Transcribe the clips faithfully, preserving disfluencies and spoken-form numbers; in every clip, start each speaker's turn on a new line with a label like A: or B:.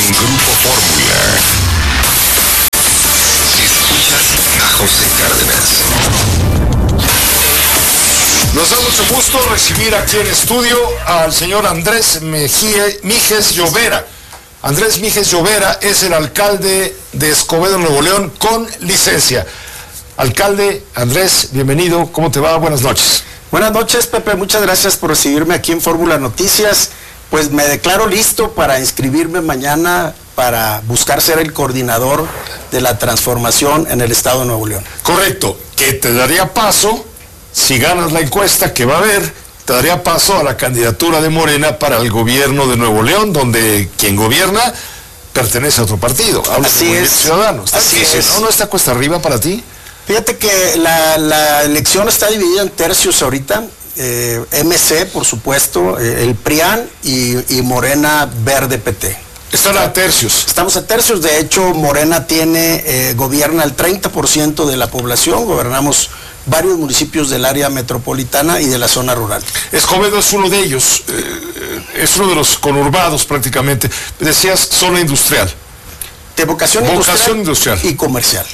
A: en Grupo Fórmula. Escuchas a José Cárdenas.
B: Nos da mucho gusto recibir aquí en estudio al señor Andrés Mejía, Mijes Llovera. Andrés Mijes Llovera es el alcalde de Escobedo, Nuevo León, con licencia. Alcalde Andrés, bienvenido. ¿Cómo te va? Buenas noches.
C: Buenas noches, Pepe. Muchas gracias por recibirme aquí en Fórmula Noticias. Pues me declaro listo para inscribirme mañana para buscar ser el coordinador de la transformación en el estado de Nuevo León.
B: Correcto, que te daría paso, si ganas la encuesta que va a haber, te daría paso a la candidatura de Morena para el gobierno de Nuevo León, donde quien gobierna pertenece a otro partido. Hablo
C: Así
B: de
C: es.
B: Ciudadano. ¿Está
C: Así
B: difícil,
C: es.
B: ¿no? ¿No está cuesta arriba para ti?
C: Fíjate que la, la elección está dividida en tercios ahorita. Eh, M C, por supuesto, eh, el PRIAN y, y Morena Verde P T.
B: Están a tercios.
C: Estamos a tercios. De hecho, Morena tiene, eh, gobierna el treinta por ciento de la población. Gobernamos varios municipios del área metropolitana y de la zona rural.
B: Escobedo es uno de ellos, eh, es uno de los conurbados prácticamente. Decías zona industrial.
C: De vocación,
B: Vocación
C: industrial,
B: industrial.
C: y comercial.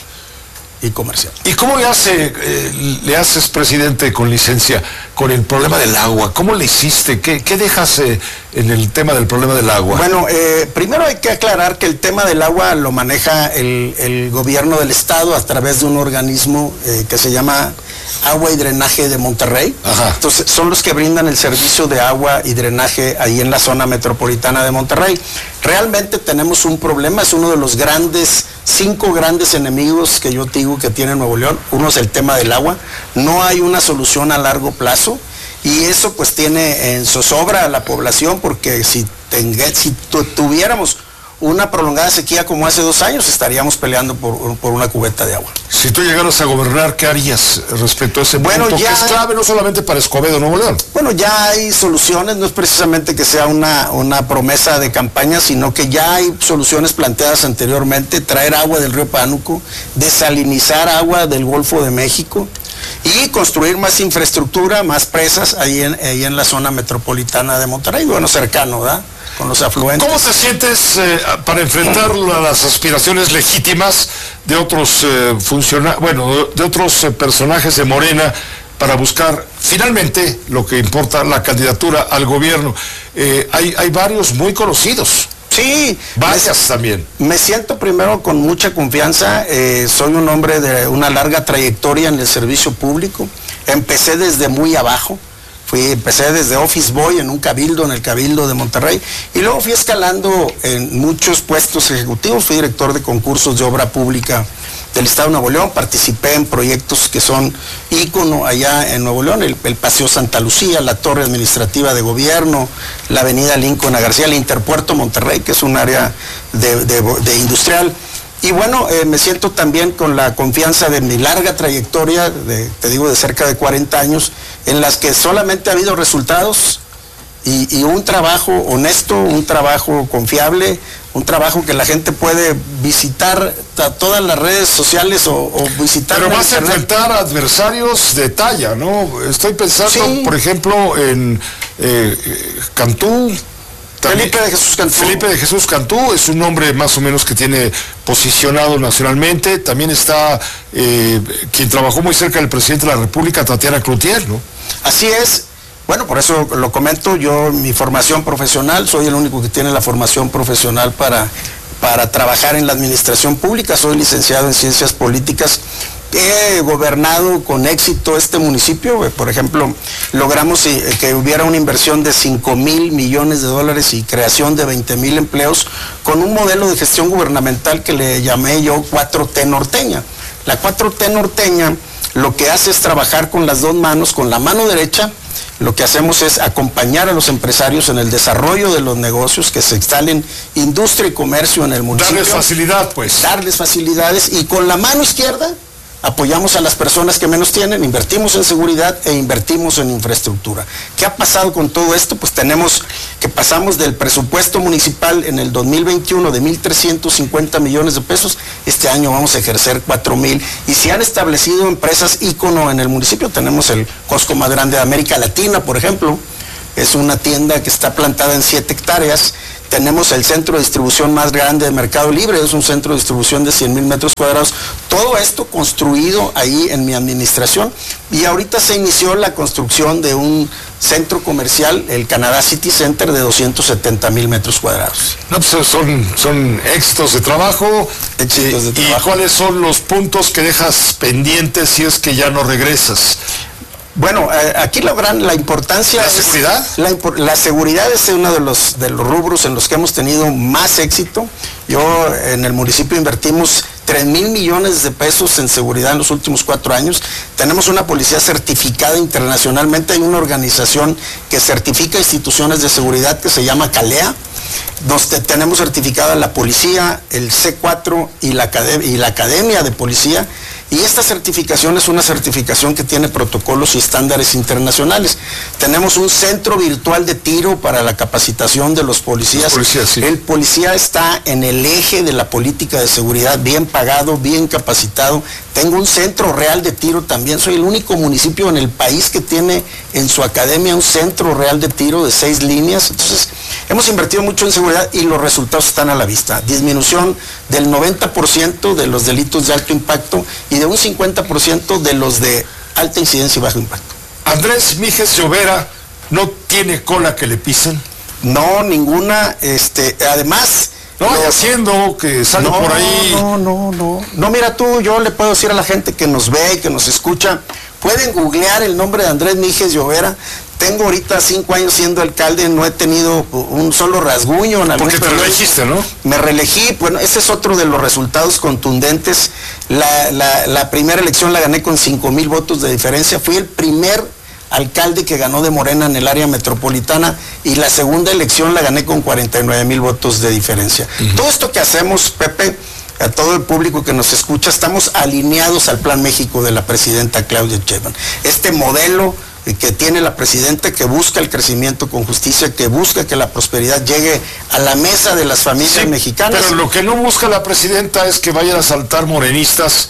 C: Y comercial.
B: ¿Y cómo le hace, eh, le haces, presidente, con licencia, con el problema del agua? ¿Cómo le hiciste? ¿Qué, qué dejas eh, en el tema del problema del agua?
C: Bueno, eh, primero hay que aclarar que el tema del agua lo maneja el, el gobierno del estado a través de un organismo eh, que se llama Agua y Drenaje de Monterrey.
B: Ajá.
C: Entonces, son los que brindan el servicio de agua y drenaje ahí en la zona metropolitana de Monterrey. Realmente tenemos un problema, es uno de los grandes, cinco grandes enemigos que yo digo que tiene Nuevo León. Uno es el tema del agua. No hay una solución a largo plazo y eso pues tiene en zozobra a la población, porque si, tenga, si tu, tuviéramos una prolongada sequía como hace dos años, estaríamos peleando por, por una cubeta de agua.
B: Si tú llegaras a gobernar, ¿qué harías respecto a ese
C: Bueno,
B: punto?
C: ya-
B: Que es clave no solamente para Escobedo, Nuevo León.
C: Bueno, ya hay soluciones, no es precisamente que sea una, una promesa de campaña, sino que ya hay soluciones planteadas anteriormente: traer agua del río Pánuco, desalinizar agua del Golfo de México y construir más infraestructura, más presas ahí en, ahí en la zona metropolitana de Monterrey, bueno, cercano, ¿verdad?, con los afluentes.
B: ¿Cómo te sientes eh, para enfrentar las aspiraciones legítimas de otros eh, funciona bueno, de otros eh, personajes de Morena para buscar finalmente lo que importa, la candidatura al gobierno? Eh, hay, hay varios muy conocidos.
C: Sí,
B: Varias también.
C: me siento primero con mucha confianza. Eh, soy un hombre de una larga trayectoria en el servicio público. Empecé desde muy abajo. Fui, empecé desde Office Boy en un cabildo, en el Cabildo de Monterrey, y luego fui escalando en muchos puestos ejecutivos. Fui director de concursos de obra pública del estado de Nuevo León, participé en proyectos que son ícono allá en Nuevo León: el, el Paseo Santa Lucía, la Torre Administrativa de Gobierno, la Avenida Lincoln a García, el Interpuerto Monterrey, que es un área de, de, de industrial. Y bueno, eh, me siento también con la confianza de mi larga trayectoria, de, te digo, de cerca de cuarenta años, en las que solamente ha habido resultados y, y un trabajo honesto, un trabajo confiable, un trabajo que la gente puede visitar a todas las redes sociales o, o visitar.
B: Pero
C: en
B: vas a
C: internet.
B: enfrentar adversarios de talla, ¿no? Estoy pensando,
C: Sí.
B: por ejemplo, en eh, eh, Cantú. También-
C: Felipe de Jesús Cantú.
B: Felipe de Jesús Cantú es un hombre más o menos que tiene posicionado nacionalmente. También está eh, quien trabajó muy cerca del presidente de la República, Tatiana Cloutier, ¿no?
C: Así es. Bueno, por eso lo comento. Yo, mi formación profesional, soy el único que tiene la formación profesional para, para trabajar en la administración pública. Soy licenciado en Ciencias Políticas. He gobernado con éxito este municipio. Por ejemplo, logramos que hubiera una inversión de cinco mil millones de dólares y creación de veinte mil empleos con un modelo de gestión gubernamental que le llamé yo cuatro T norteña. La cuatro T norteña lo que hace es trabajar con las dos manos. Con la mano derecha, lo que hacemos es acompañar a los empresarios en el desarrollo de los negocios, que se instalen industria y comercio en el municipio.
B: Darles facilidad, pues.
C: Darles facilidades, y con la mano izquierda apoyamos a las personas que menos tienen, invertimos en seguridad e invertimos en infraestructura. ¿Qué ha pasado con todo esto? Pues tenemos que pasamos del presupuesto municipal en el dos mil veintiuno de mil trescientos cincuenta millones de pesos, este año vamos a ejercer cuatro mil, y se han establecido empresas ícono en el municipio. Tenemos el Costco más grande de América Latina, por ejemplo. Es una tienda que está plantada en siete hectáreas, tenemos el centro de distribución más grande de Mercado Libre, es un centro de distribución de cien mil metros cuadrados, todo esto construido ahí en mi administración, y ahorita se inició la construcción de un centro comercial, el Canadá City Center, de doscientos setenta mil metros cuadrados.
B: No, pues son, son éxitos de trabajo.
C: Éxitos de trabajo.
B: ¿Y cuáles son los puntos que dejas pendientes si es que ya no regresas?
C: Bueno, eh, aquí la gran, la importancia...
B: ¿La
C: es,
B: seguridad?
C: La, la seguridad es uno de los, de los rubros en los que hemos tenido más éxito. Yo en el municipio invertimos tres mil millones de pesos en seguridad en los últimos cuatro años. Tenemos una policía certificada internacionalmente. Hay una organización que certifica instituciones de seguridad que se llama CALEA. Nos te, tenemos certificada la policía, el C cuatro y la, y la Academia de Policía. Y esta certificación es una certificación que tiene protocolos y estándares internacionales. Tenemos un centro virtual de tiro para la capacitación de los policías.
B: Los policías, sí.
C: El policía está en el eje de la política de seguridad, bien pagado, bien capacitado. Tengo un centro real de tiro también. Soy el único municipio en el país que tiene en su academia un centro real de tiro de seis líneas. Entonces, hemos invertido mucho en seguridad y los resultados están a la vista. Disminución del noventa por ciento de los delitos de alto impacto y de un cincuenta por ciento de los de alta incidencia y bajo impacto.
B: Andrés Míjez Llovera, ¿no tiene cola que le pisen?
C: No, ninguna. Este, además...
B: No vaya haciendo que salga
C: no,
B: por ahí.
C: No, no, no. No, mira tú, yo le puedo decir a la gente que nos ve y que nos escucha, pueden googlear el nombre de Andrés Míjez Llovera. Tengo ahorita cinco años siendo alcalde, no he tenido un solo rasguño. En
B: Porque te reelegiste, ¿no?
C: Me reelegí, bueno, ese es otro de los resultados contundentes. La, la, la primera elección la gané con cinco mil votos de diferencia. Fui el primer alcalde que ganó de Morena en el área metropolitana, y la segunda elección la gané con cuarenta y nueve mil votos de diferencia. Uh-huh. Todo esto que hacemos, Pepe, a todo el público que nos escucha, estamos alineados al Plan México de la presidenta Claudia Sheinbaum. Este modelo que tiene la presidenta, que busca el crecimiento con justicia, que busca que la prosperidad llegue a la mesa de las familias
B: sí,
C: mexicanas.
B: Pero lo que no busca la presidenta es que vayan a saltar morenistas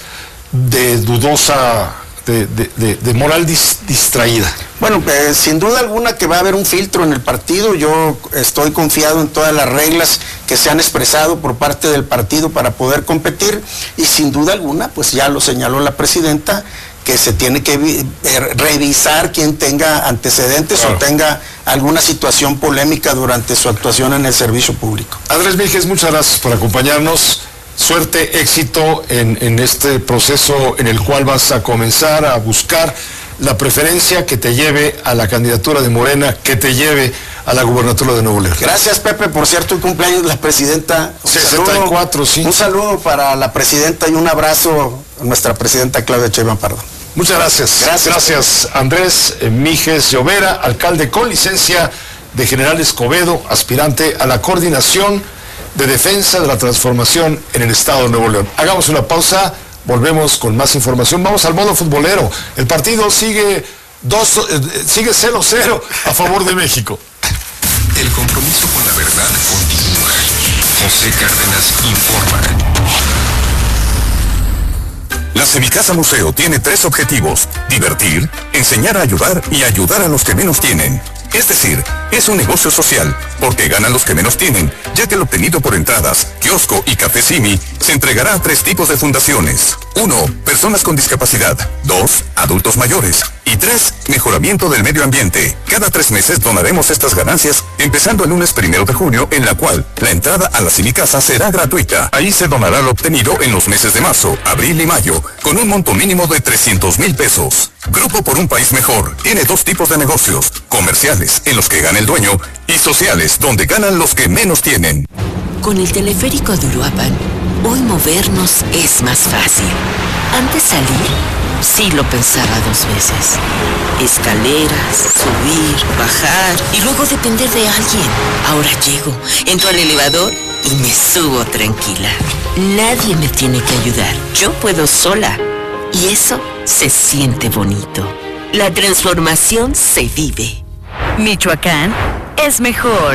B: de dudosa, de, de, de, de moral dis, distraída.
C: Bueno, eh, sin duda alguna que va a haber un filtro en el partido. Yo estoy confiado en todas las reglas que se han expresado por parte del partido para poder competir, y sin duda alguna, pues ya lo señaló la presidenta, que se tiene que eh, revisar quien tenga antecedentes, claro, o tenga alguna situación polémica durante su actuación en el servicio público.
B: Andrés Míjez, muchas gracias por acompañarnos. Suerte, éxito en, en este proceso en el cual vas a comenzar a buscar la preferencia que te lleve a la candidatura de Morena, que te lleve a la gubernatura de Nuevo León.
C: Gracias, Pepe, por cierto, el cumpleaños de la presidenta. Un
B: sesenta y cuatro,
C: saludo,
B: sí.
C: Un saludo para la presidenta y un abrazo a nuestra presidenta Claudia Sheinbaum Pardo.
B: Muchas gracias.
C: Gracias,
B: gracias Andrés Míjez Llovera, alcalde con licencia de General Escobedo, aspirante a la coordinación de defensa de la transformación en el estado de Nuevo León. Hagamos una pausa, volvemos con más información. Vamos al modo futbolero. El partido sigue dos, eh, sigue cero cero a favor de México.
A: El compromiso con la verdad continúa. José Cárdenas informa. La Semicasa Museo tiene tres objetivos: divertir, enseñar a ayudar y ayudar a los que menos tienen. Es decir, es un negocio social, porque ganan los que menos tienen, ya que el obtenido por entradas, kiosco y café Simi se entregará a tres tipos de fundaciones. Uno, personas con discapacidad. Dos, adultos mayores. Y tres, mejoramiento del medio ambiente. Cada tres meses donaremos estas ganancias, empezando el lunes primero de junio, en la cual la entrada a la Semicasa será gratuita. Ahí se donará lo obtenido en los meses de marzo, abril y mayo, con un monto mínimo de trescientos mil pesos. Grupo por un País Mejor tiene dos tipos de negocios: comerciales, en los que gana el dueño, y sociales, donde ganan los que menos tienen.
D: Con el teleférico de Uruapan, hoy movernos es más fácil. Antes salir, sí lo pensaba dos veces. Escaleras, subir, bajar y luego depender de alguien. Ahora llego, entro al elevador y me subo tranquila. Nadie me tiene que ayudar, yo puedo sola. Y eso se siente bonito. La transformación se vive.
E: Michoacán es mejor.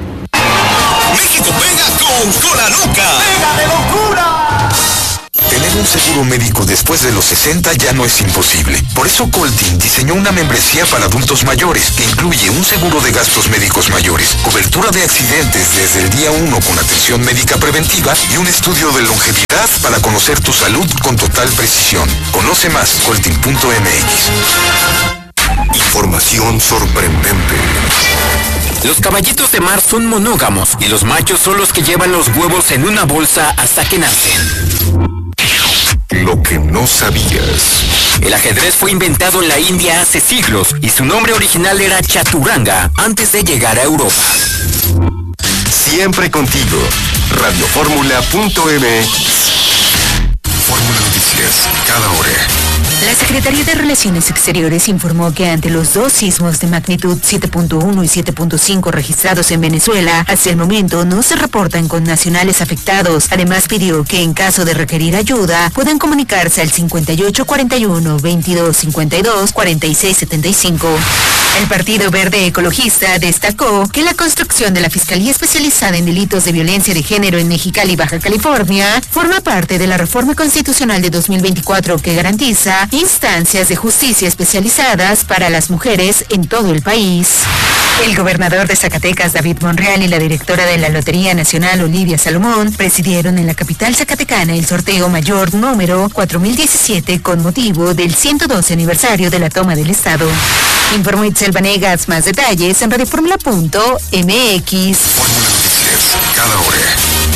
F: México pega con Cola Loca.
G: ¡Pega de locura!
F: Tenés Tener un seguro médico después de los sesenta ya no es imposible. Por eso Colting diseñó una membresía para adultos mayores que incluye un seguro de gastos médicos mayores, cobertura de accidentes desde el día uno con atención médica preventiva y un estudio de longevidad para conocer tu salud con total precisión. Conoce más colting punto m x.
A: Información sorprendente.
G: Los caballitos de mar son monógamos y los machos son los que llevan los huevos en una bolsa hasta que nacen.
A: Lo que no sabías.
G: El ajedrez fue inventado en la India hace siglos y su nombre original era Chaturanga antes de llegar a Europa.
A: Siempre contigo. radio fórmula punto m x. Fórmula Noticias, cada hora.
H: La Secretaría de Relaciones Exteriores informó que ante los dos sismos de magnitud siete punto uno y siete punto cinco registrados en Venezuela, hasta el momento no se reportan connacionales afectados. Además pidió que en caso de requerir ayuda, puedan comunicarse al cincuenta y ocho cuarenta y uno, veintidós cincuenta y dos, cuarenta y seis setenta y cinco. El Partido Verde Ecologista destacó que la construcción de la Fiscalía Especializada en Delitos de Violencia de Género en Mexicali, Baja California, forma parte de la reforma constitucional de dos mil veinticuatro que garantiza instancias de justicia especializadas para las mujeres en todo el país. El gobernador de Zacatecas, David Monreal, y la directora de la Lotería Nacional, Olivia Salomón, presidieron en la capital zacatecana el sorteo mayor número cuatro mil diecisiete con motivo del ciento doce aniversario de la toma del Estado. Informó Itzel Vanegas. Más detalles en radio fórmula punto m x.
A: Fórmula Noticias, cada hora.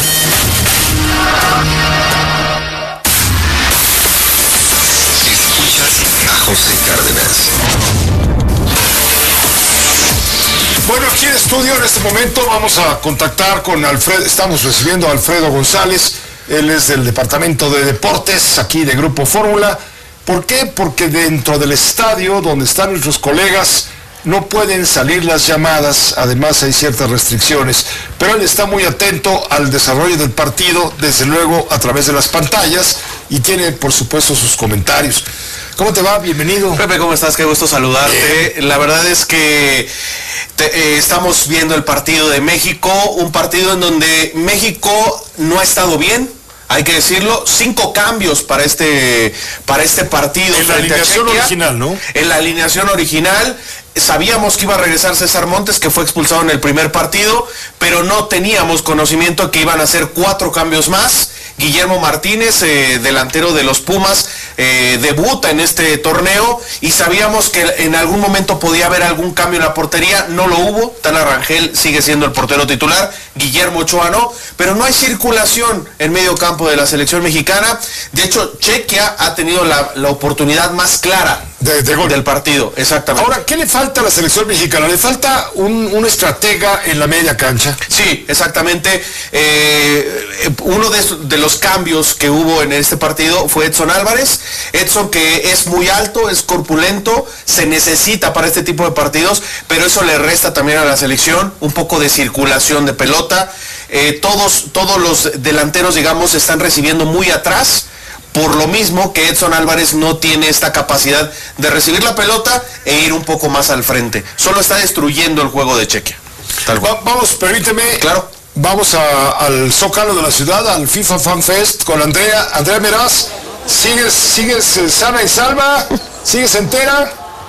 A: A José Cárdenas.
B: Bueno, aquí en estudio en este momento vamos a contactar con Alfredo, estamos recibiendo a Alfredo González, él es del Departamento de Deportes, aquí de Grupo Fórmula. ¿Por qué? Porque dentro del estadio donde están nuestros colegas no pueden salir las llamadas, además hay ciertas restricciones, pero él está muy atento al desarrollo del partido, desde luego a través de las pantallas, y tiene por supuesto sus comentarios. ¿Cómo te va? Bienvenido.
I: Pepe, ¿cómo estás? Qué gusto saludarte. Bien. La verdad es que te, eh, estamos viendo el partido de México, un partido en donde México no ha estado bien. Hay que decirlo, cinco cambios para este para este partido.
B: En la alineación original, ¿no?
I: En la alineación original. Sabíamos que iba a regresar César Montes, que fue expulsado en el primer partido, pero no teníamos conocimiento que iban a hacer cuatro cambios más. Guillermo Martínez, eh, delantero de los Pumas, eh, debuta en este torneo y sabíamos que en algún momento podía haber algún cambio en la portería. No lo hubo. Tana Rangel sigue siendo el portero titular, Guillermo Ochoa no, pero no hay circulación en medio campo de la selección mexicana. De hecho, Chequia ha tenido la, la oportunidad más clara de, de gol del partido. Exactamente.
B: Ahora, ¿qué le falta a la selección mexicana? ¿Le falta un, un estratega en la media cancha?
I: Sí, exactamente. Eh, uno de, de los cambios que hubo en este partido fue Edson Álvarez. Edson, que es muy alto, es corpulento, se necesita para este tipo de partidos, pero eso le resta también a la selección un poco de circulación de pelota. Eh, todos, todos los delanteros, digamos, están recibiendo muy atrás, por lo mismo que Edson Álvarez no tiene esta capacidad de recibir la pelota e ir un poco más al frente. Solo está destruyendo el juego de Chequia.
B: Tal cual. Va, vamos, permíteme.
I: Claro.
B: Vamos a, al Zócalo de la ciudad, al FIFA Fan Fest con Andrea. Andrea Meraz, ¿sigues, sigues eh, sana y salva? ¿Sigues entera?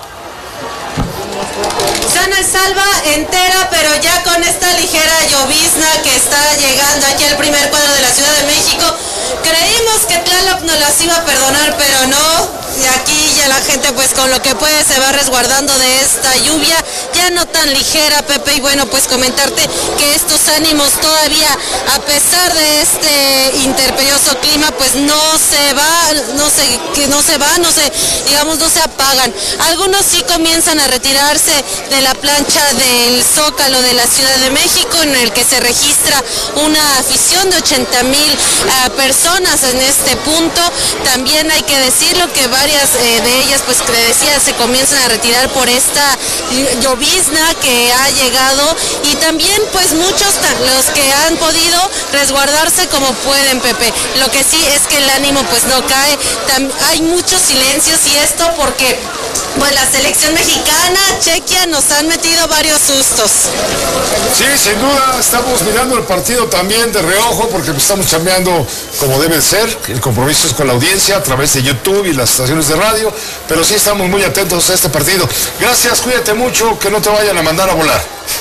J: Sana y salva, entera, pero ya con esta ligera llovizna que está llegando aquí al primer cuadro de la Ciudad de México. Creímos que Tlaloc nos las iba a perdonar, pero no. Y aquí ya la gente pues con lo que puede se va resguardando de esta lluvia, ya no tan ligera, Pepe. Y bueno, pues comentarte que estos ánimos todavía, a pesar de este interpelioso clima, pues no se va, no se, que no se va, no se, digamos, no se apagan. Algunos sí comienzan a retirarse de la plancha del Zócalo de la Ciudad de México, en el que se registra una afición de ochenta mil uh, personas en este punto. También hay que decirlo que varias eh, de ellas, pues te decía, se comienzan a retirar por esta llovizna que ha llegado, y también pues muchos los que han podido resguardarse como pueden, Pepe. Lo que sí es que el ánimo pues no cae. Tam- hay muchos silencios, y esto porque pues la selección mexicana, Chequia, nos han metido varios sustos.
B: Sí, sin duda, estamos mirando el partido también de reojo porque estamos chambeando como debe ser, el compromiso es con la audiencia a través de YouTube y las estaciones de radio, pero sí estamos muy atentos a este partido. Gracias, cuídate mucho, que no te vayan a mandar a volar.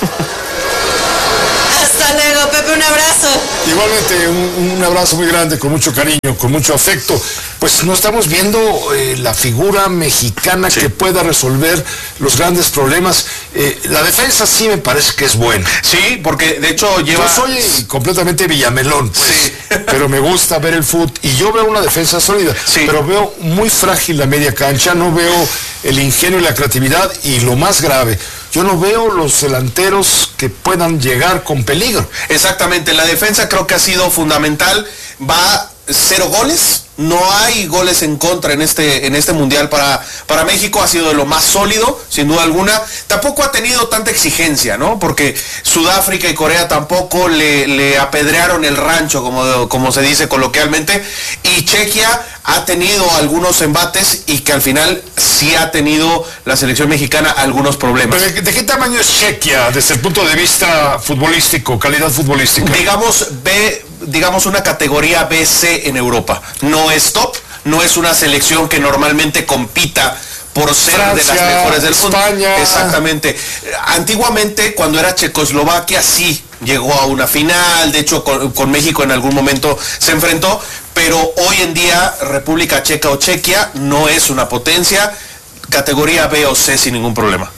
J: Hasta luego, Pepe, un abrazo.
B: Igualmente, un, un abrazo muy grande, con mucho cariño, con mucho afecto. Pues no estamos viendo eh, la figura mexicana sí. que pueda resolver los grandes problemas. Eh, la defensa sí me parece que es buena.
I: Sí, porque de hecho lleva...
B: Yo soy completamente villamelón, pues, sí. pero me gusta ver el fútbol y yo veo una defensa sólida, sí. pero veo muy frágil la media cancha, no veo el ingenio y la creatividad y lo más grave, yo no veo los delanteros que puedan llegar con peligro.
I: Exactamente, la defensa creo que ha sido fundamental, va cero goles, no hay goles en contra en este en este mundial para, para México, ha sido de lo más sólido, sin duda alguna. Tampoco ha tenido tanta exigencia, ¿no? Porque Sudáfrica y Corea tampoco le, le apedrearon el rancho, como, como se dice coloquialmente, y Chequia ha tenido algunos embates y que al final sí ha tenido la selección mexicana algunos problemas.
B: ¿De, de qué tamaño es Chequia desde el punto de vista futbolístico, calidad futbolística?
I: Digamos, B, digamos una categoría B C en Europa. No es top, no es una selección que normalmente compita por ser Francia, de las mejores del mundo.
B: España.
I: Exactamente. Antiguamente, cuando era Checoslovaquia, sí llegó a una final, de hecho con, con México en algún momento se enfrentó, pero hoy en día República Checa o Chequia no es una potencia, categoría B o C sin ningún problema.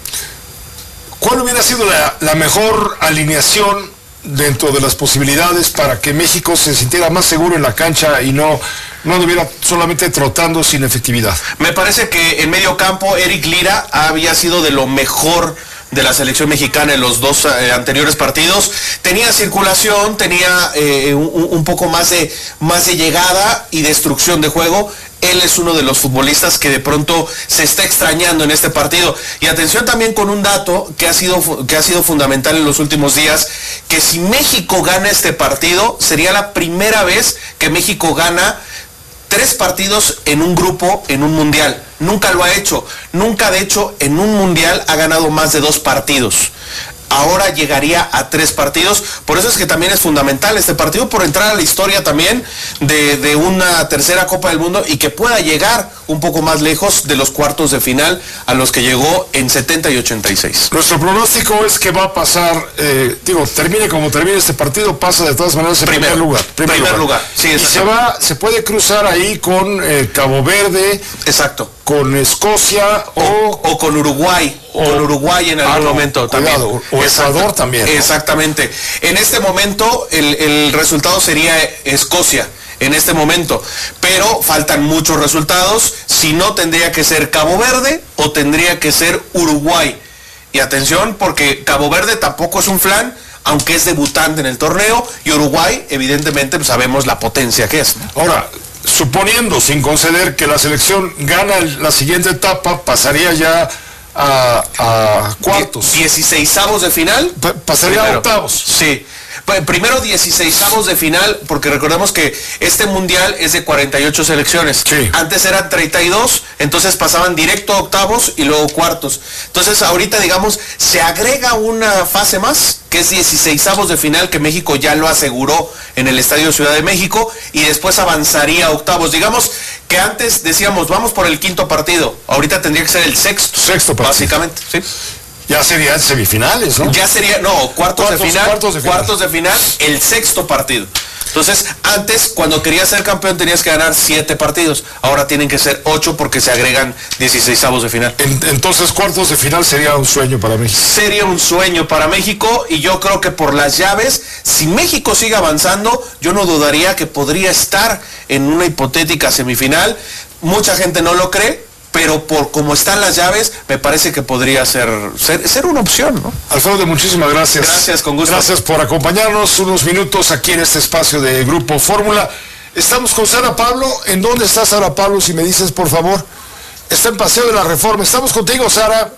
B: ¿Cuál hubiera sido la, la mejor alineación dentro de las posibilidades para que México se sintiera más seguro en la cancha y no, no anduviera solamente trotando sin efectividad?
I: Me parece que en medio campo Eric Lira había sido de lo mejor de la selección mexicana en los dos eh, anteriores partidos. Tenía circulación, tenía eh, un, un poco más de, más de llegada y destrucción de juego. Él es uno de los futbolistas que de pronto se está extrañando en este partido. Y atención también con un dato que ha sido, que ha sido fundamental en los últimos días, que si México gana este partido, sería la primera vez que México gana tres partidos en un grupo, en un mundial. Nunca lo ha hecho. Nunca, de hecho, en un mundial ha ganado más de dos partidos. Ahora llegaría a tres partidos, por eso es que también es fundamental este partido, por entrar a la historia también de, de una tercera Copa del Mundo y que pueda llegar un poco más lejos de los cuartos de final a los que llegó en setenta y ochenta y seis.
B: Nuestro pronóstico es que va a pasar, eh, digo, termine como termine este partido, pasa de todas maneras en primer, primer lugar.
I: Primer, primer lugar. lugar. Sí,
B: y se va, se puede cruzar ahí con eh, Cabo Verde.
I: Exacto.
B: Con Escocia o,
I: o, o con Uruguay. O con Uruguay en algún ah, no,
B: cuidado,
I: momento también.
B: O Ecuador también. ¿no?
I: Exactamente. En este momento el, el resultado sería Escocia. En este momento, pero faltan muchos resultados, si no tendría que ser Cabo Verde o tendría que ser Uruguay. Y atención, porque Cabo Verde tampoco es un flan, aunque es debutante en el torneo, y Uruguay, evidentemente, pues sabemos la potencia que es, ¿no?
B: Ahora, suponiendo, sin conceder, que la selección gana la siguiente etapa, pasaría ya a, a cuartos.
I: dieciseisavos de final.
B: Pa- pasaría primero. a octavos.
I: Sí. Primero dieciseisavos de final, porque recordemos que este mundial es de cuarenta y ocho selecciones.
B: Sí.
I: Antes eran treinta y dos, entonces pasaban directo a octavos y luego cuartos. Entonces ahorita, digamos, se agrega una fase más, que es dieciseisavos de final, que México ya lo aseguró en el Estadio Ciudad de México, y después avanzaría a octavos. Digamos que antes decíamos, vamos por el quinto partido, ahorita tendría que ser el sexto.
B: Sexto partido.
I: Básicamente, sí.
B: Ya serían semifinales, ¿no?
I: Ya sería, no, cuartos, cuartos, de final,
B: cuartos de final.
I: Cuartos de final, el sexto partido. Entonces, antes, cuando querías ser campeón, tenías que ganar siete partidos. Ahora tienen que ser ocho porque se agregan dieciseisavos de final.
B: En, entonces, cuartos de final sería un sueño para México.
I: Sería un sueño para México, y yo creo que por las llaves, si México sigue avanzando, yo no dudaría que podría estar en una hipotética semifinal. Mucha gente no lo cree, pero por cómo están las llaves, me parece que podría ser, ser, ser una opción, ¿no?
B: Alfredo, muchísimas gracias.
I: Gracias, con gusto.
B: Gracias por acompañarnos unos minutos aquí en este espacio de Grupo Fórmula. Estamos con Sara Pablo. ¿En dónde está Sara Pablo? Si me dices, por favor. Está en Paseo de la Reforma. Estamos contigo, Sara.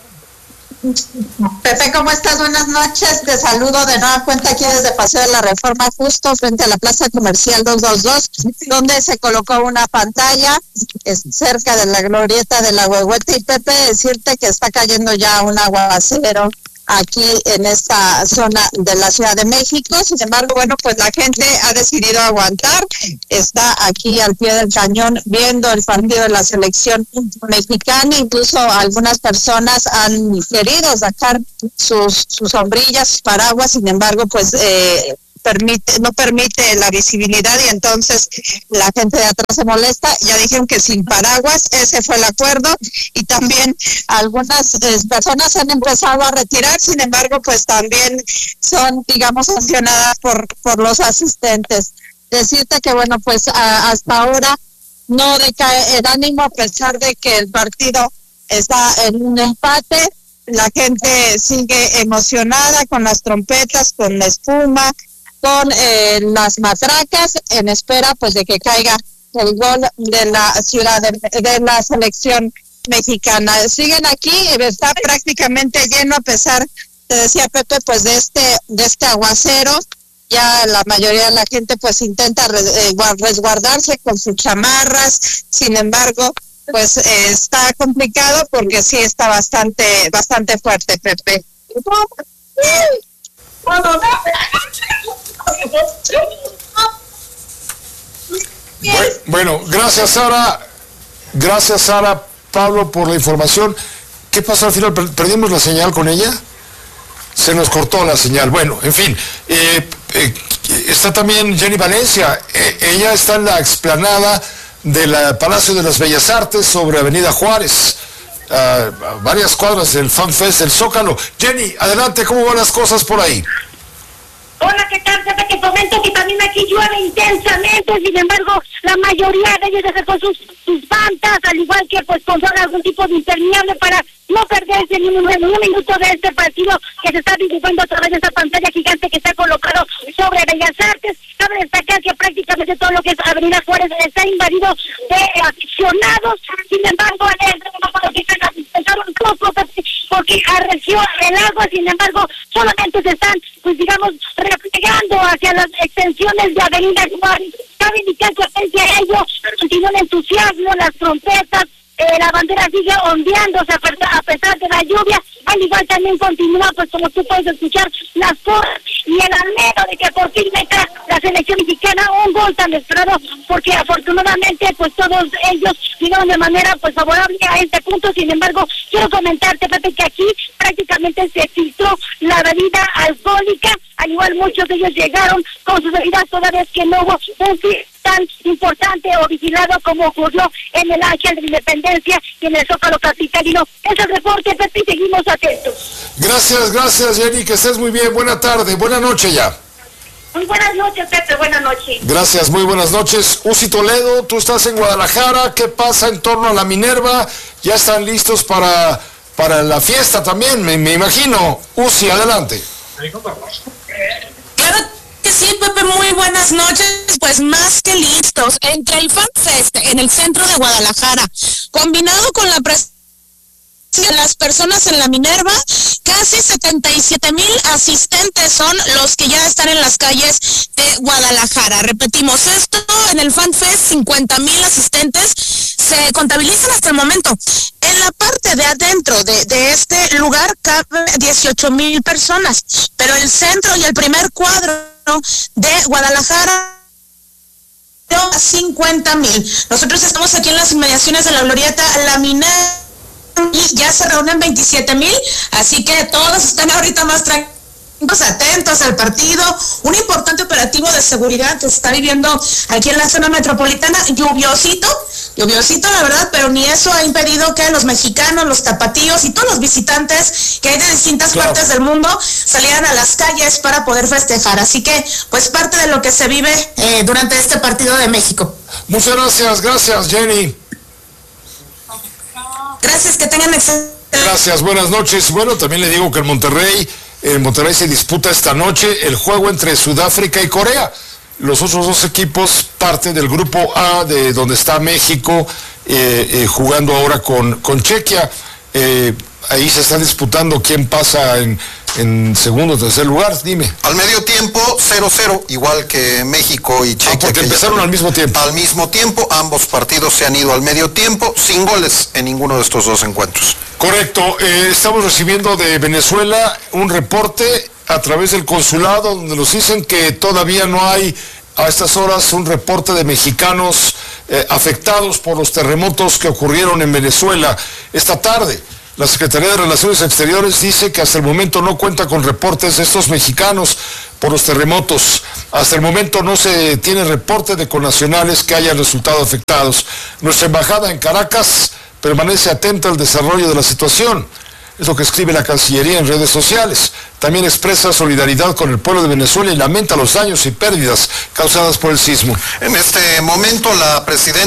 K: Pepe, ¿cómo estás? Buenas noches. Te saludo de nueva cuenta aquí desde Paseo de la Reforma, justo frente a la Plaza Comercial doscientos veintidós, donde se colocó una pantalla es cerca de la glorieta de la Huehuete. Y Pepe, decirte que está cayendo ya un aguacero aquí en esta zona de la Ciudad de México. Sin embargo, bueno, pues la gente ha decidido aguantar, está aquí al pie del cañón viendo el partido de la selección mexicana. Incluso algunas personas han querido sacar sus, sus sombrillas, sus paraguas, sin embargo, pues eh, permite, no permite la visibilidad y entonces la gente de atrás se molesta. Ya dijeron que sin paraguas, ese fue el acuerdo, y también algunas eh, personas han empezado a retirar, sin embargo pues también son, digamos, sancionadas por, por los asistentes. Decirte que bueno, pues a, hasta ahora no decae el ánimo a pesar de que el partido está en un empate. La gente sigue emocionada con las trompetas, con la espuma, con eh, las matracas, en espera pues de que caiga el gol de la ciudad de, de la selección mexicana. Siguen aquí, está prácticamente lleno a pesar, te decía Pepe, pues de este de este aguacero. Ya la mayoría de la gente pues intenta resguardarse con sus chamarras, sin embargo pues eh, está complicado porque sí está bastante bastante fuerte, Pepe.
B: Bueno, gracias Sara, gracias Sara, Pablo, por la información. ¿Qué pasó al final? ¿Perdimos la señal con ella? Se nos cortó la señal. Bueno, en fin, eh, eh, está también Jenny Valencia. Eh, ella está en la explanada del Palacio de las Bellas Artes sobre Avenida Juárez, a varias cuadras del Fan Fest del Zócalo. Jenny, adelante, ¿cómo van las cosas por ahí?
L: Hola, ¿qué tal? Te que comento que también aquí llueve intensamente, sin embargo, la mayoría de ellos dejó sus, sus mantas, al igual que pues con algún tipo de impermeable para no perderse ni un, ni un minuto de este partido que se está dibujando a través de esa pantalla gigante que está colocado sobre Bellas Artes. Cabe destacar que prácticamente todo lo que es Avenida Juárez está invadido de aficionados, sin embargo, un poco porque arreció el agua, sin embargo, solamente se están, pues digamos, replegando hacia las extensiones de Avenida Juárez. Cabe indicar que frente a ello continúa el entusiasmo, las trompetas, eh, la bandera sigue ondeándose a pesar de la lluvia, al igual también continúa, pues como tú puedes escuchar, las porras y el anhelo de que por fin meta la selección mexicana un gol tan esperado, porque afortunadamente pues todos ellos vinieron de manera pues favorable a este punto. Sin embargo, quiero comentarte, Pepe, que aquí prácticamente se filtró la bebida alcohólica, al igual muchos de ellos llegaron con sus bebidas toda vez que no hubo un fin tan importante o vigilado como ocurrió en el Ángel de la Independencia y en el Zócalo capitalino. Es el reporte, Pepe, y seguimos atentos.
B: Gracias, gracias, Jenny, que estés muy bien. Buena tarde, buena noche ya.
L: Muy buenas noches, Pepe, buenas noches.
B: Gracias, muy buenas noches. Uzi Toledo, tú estás en Guadalajara, ¿qué pasa en torno a la Minerva? ¿Ya están listos para, para la fiesta también, me, me imagino? Uzi, adelante.
M: Claro que sí, Pepe, muy buenas noches. Pues más que listos, entre el Fan Fest en el centro de Guadalajara, combinado con la presencia de las personas en la Minerva, casi setenta y siete mil asistentes son los que ya están en las calles de Guadalajara. Repetimos, esto en el Fan Fest, cincuenta mil asistentes se contabilizan hasta el momento. En la parte de adentro de, de este lugar caben dieciocho mil personas, pero el centro y el primer cuadro de Guadalajara cincuenta mil. Nosotros estamos aquí en las inmediaciones de la glorieta La Minerva y ya se reúnen veintisiete mil, así que todos están ahorita más tranquilos, atentos al partido. Un importante operativo de seguridad que se está viviendo aquí en la zona metropolitana, lluviosito, lluviosito la verdad, pero ni eso ha impedido que los mexicanos, los tapatíos y todos los visitantes que hay de distintas claro. partes del mundo salieran a las calles para poder festejar, así que pues parte de lo que se vive eh, durante este partido de México.
B: Muchas gracias, gracias Jenny.
M: Gracias, que tengan excelente.
B: Gracias, buenas noches. Bueno, también le digo que en Monterrey, en Monterrey se disputa esta noche el juego entre Sudáfrica y Corea. Los otros dos equipos parte del grupo A, de donde está México, eh, eh, jugando ahora con, con Chequia. Eh, ahí se está disputando quién pasa en, en segundo o tercer lugar, dime.
N: Al medio tiempo, cero cero, igual que México y Chequia.
B: Ah, porque empezaron
N: ya...
B: al mismo tiempo.
N: Al mismo tiempo, ambos partidos se han ido al medio tiempo, sin goles en ninguno de estos dos encuentros.
B: Correcto, eh, estamos recibiendo de Venezuela un reporte a través del consulado, donde nos dicen que todavía no hay a estas horas un reporte de mexicanos eh, afectados por los terremotos que ocurrieron en Venezuela esta tarde. La Secretaría de Relaciones Exteriores dice que hasta el momento no cuenta con reportes de estos mexicanos por los terremotos. Hasta el momento no se tiene reporte de connacionales que hayan resultado afectados. Nuestra embajada en Caracas permanece atenta al desarrollo de la situación. Es lo que escribe la Cancillería en redes sociales. También expresa solidaridad con el pueblo de Venezuela y lamenta los daños y pérdidas causadas por el sismo.
N: En este momento la presidenta